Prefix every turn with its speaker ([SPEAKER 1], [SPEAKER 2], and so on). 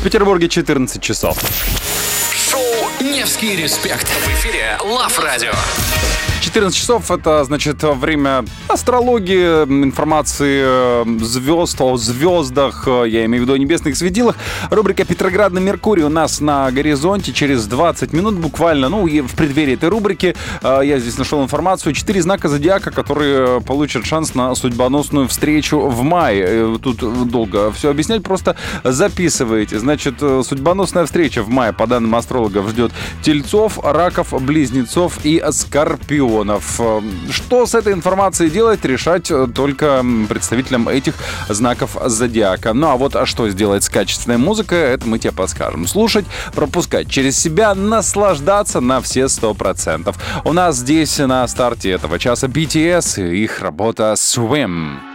[SPEAKER 1] Петербурге 14 часов.
[SPEAKER 2] Шоу «Невский респект». В эфире Love Radio.
[SPEAKER 1] 14 часов — это, значит, время астрологии, информации звезд, о звездах, я имею в виду о небесных светилах. Рубрика «Петроградный Меркурий» у нас на горизонте через 20 минут буквально. Ну, и в преддверии этой рубрики я здесь нашел информацию. 4 знака зодиака, которые получат шанс на судьбоносную встречу в мае. Тут долго все объяснять, просто записывайте. Значит, судьбоносная встреча в мае, по данным астрологов, ждет Тельцов, Раков, Близнецов и Скорпионов. Что с этой информацией делать, решать только представителям этих знаков зодиака. Ну а вот что сделать с качественной музыкой, это мы тебе подскажем. Слушать, пропускать через себя, наслаждаться на все 100%. У нас здесь на старте этого часа BTS и их работа Swim.